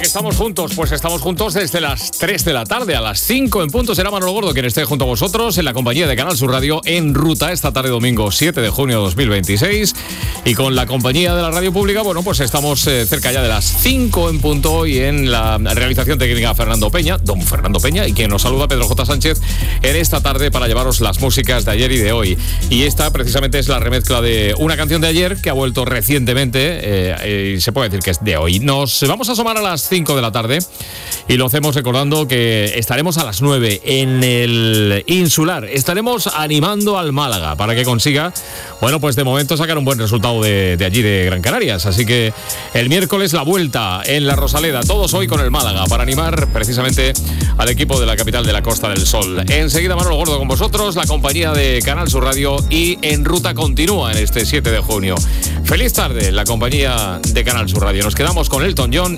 que estamos juntos, pues estamos juntos desde las 3 de la tarde, a las 5 en punto será Manolo Gordo quien esté junto a vosotros en la compañía de Canal Sur Radio en ruta esta tarde domingo 7 de junio de 2026 y con la compañía de la radio pública, bueno, pues estamos cerca ya de las 5 en punto y en la realización técnica don Fernando Peña, y quien nos saluda Pedro J. Sánchez en esta tarde para llevaros las músicas de ayer y de hoy. Y esta precisamente es la remezcla de una canción de ayer que ha vuelto recientemente, se puede decir que es de hoy. Nos vamos a asomar a las 5 de la tarde y lo hacemos recordando que estaremos a las 9 en el Insular. Estaremos animando al Málaga para que consiga, bueno, pues de momento sacar un buen resultado de allí de Gran Canarias. Así que el miércoles la vuelta en la Rosaleda, todos hoy con el Málaga para animar precisamente al equipo de la capital de la Costa del Sol. Enseguida Manolo Gordo con vosotros, la compañía de Canal Sur Radio y En Ruta continúa en este 7 de junio. Feliz tarde, la compañía de Canal Sur Radio. Nos quedamos con Elton John